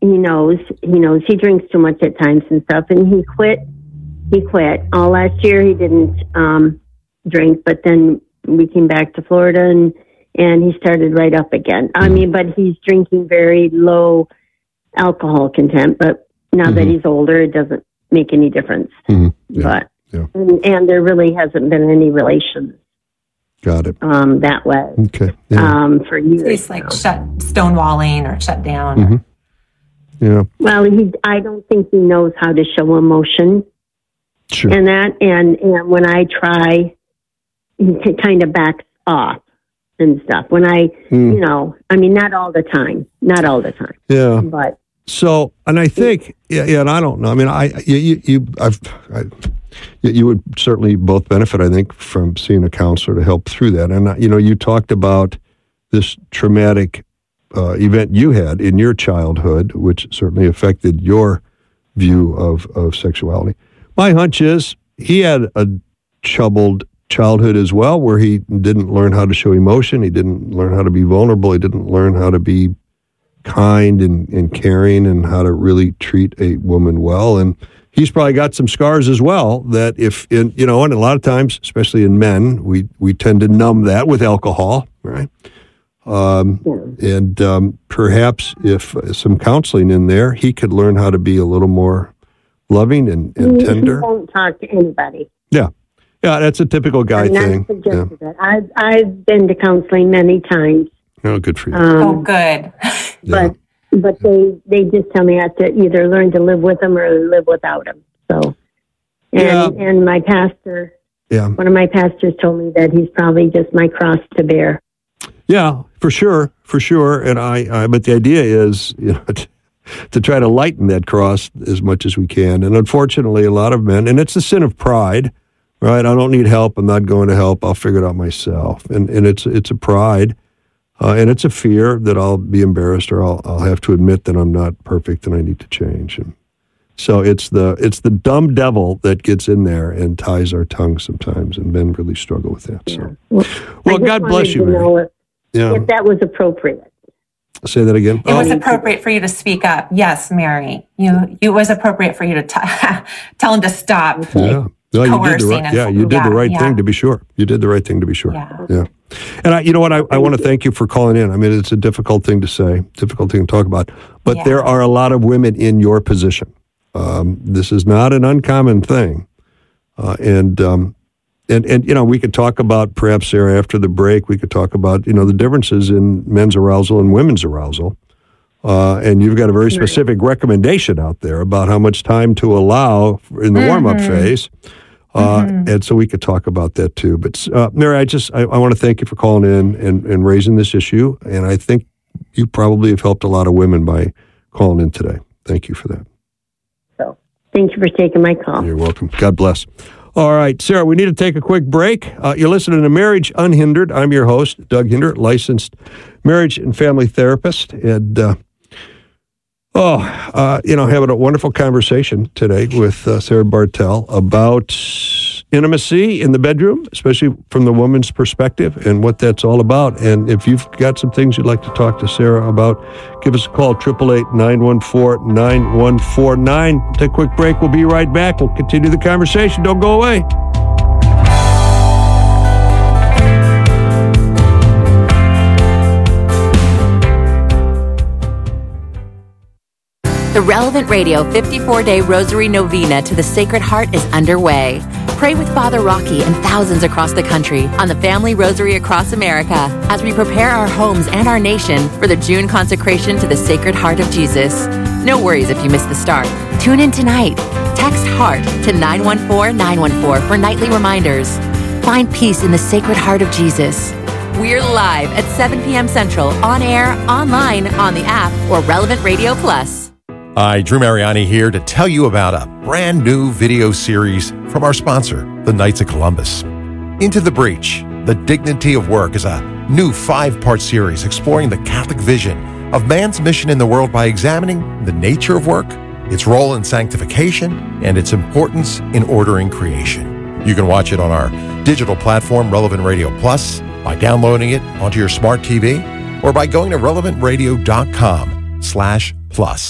he knows he drinks too much at times and stuff, and he quit. All last year he didn't drink, but then we came back to Florida and he started right up again. I mean, but he's drinking very low alcohol content, but now that he's older, it doesn't make any difference. But and there really hasn't been any relations. Got it. That way. Okay. For years. It's like stonewalling or shut down. Yeah. Well, I don't think he knows how to show emotion. Sure. And that, and when I try, he kind of backs off and stuff. When I, I mean, not all the time. Yeah. But. So, and I think, and I don't know. I mean, you would certainly both benefit, I think, from seeing a counselor to help through that. And, you talked about this traumatic event you had in your childhood, which certainly affected your view of sexuality. My hunch is he had a troubled childhood as well, where he didn't learn how to show emotion. He didn't learn how to be vulnerable. He didn't learn how to be kind and caring and how to really treat a woman well. And he's probably got some scars as well that and a lot of times, especially in men, we tend to numb that with alcohol, right? And perhaps if some counseling in there, he could learn how to be a little more loving and tender. He won't talk to anybody. Yeah, that's a typical guy thing. That. I've been to counseling many times. Oh, good for you. Good. But they just tell me I have to either learn to live with him or live without him. So, and my pastor, one of my pastors told me that he's probably just my cross to bear. Yeah, for sure. And but the idea is, to try to lighten that cross as much as we can. And unfortunately, a lot of men, and it's a sin of pride, right? I don't need help. I'm not going to help. I'll figure it out myself. And it's a pride. And it's a fear that I'll be embarrassed or I'll have to admit that I'm not perfect and I need to change. And so it's the dumb devil that gets in there and ties our tongue sometimes, and men really struggle with that. So, well, God bless you, Mary. If that was appropriate. Say that again. It was appropriate for you to speak up. Yes, Mary. It was appropriate for you to tell him to stop. Yeah. No, you did the right thing to be sure. You did the right thing to be sure. Yeah. And I want to thank you for calling in. I mean, it's a difficult thing to say, difficult thing to talk about, but there are a lot of women in your position. This is not an uncommon thing. And we could talk about, perhaps, Sarah, after the break, we could talk about, the differences in men's arousal and women's arousal. And you've got a very specific recommendation out there about how much time to allow in the warm-up phase. And so we could talk about that too. But Mary, I want to thank you for calling in and raising this issue. And I think you probably have helped a lot of women by calling in today. Thank you for that. So thank you for taking my call. You're welcome. God bless. All right, Sarah, we need to take a quick break. You're listening to Marriage Unhindered. I'm your host, Doug Hinder, licensed marriage and family therapist. And, having a wonderful conversation today with Sarah Bartel about intimacy in the bedroom, especially from the woman's perspective and what that's all about. And if you've got some things you'd like to talk to Sarah about, give us a call, 888-914-9149. Take a quick break. We'll be right back. We'll continue the conversation. Don't go away. The Relevant Radio 54-Day Rosary Novena to the Sacred Heart is underway. Pray with Father Rocky and thousands across the country on the Family Rosary across America as we prepare our homes and our nation for the June consecration to the Sacred Heart of Jesus. No worries if you miss the start. Tune in tonight. Text HEART to 914-914 for nightly reminders. Find peace in the Sacred Heart of Jesus. We're live at 7 p.m. Central, on air, online, on the app, or Relevant Radio Plus. Hi, Drew Mariani here to tell you about a brand new video series from our sponsor, the Knights of Columbus. Into the Breach, The Dignity of Work is a new 5-part series exploring the Catholic vision of man's mission in the world by examining the nature of work, its role in sanctification, and its importance in ordering creation. You can watch it on our digital platform, Relevant Radio Plus, by downloading it onto your smart TV, or by going to relevantradio.com/plus.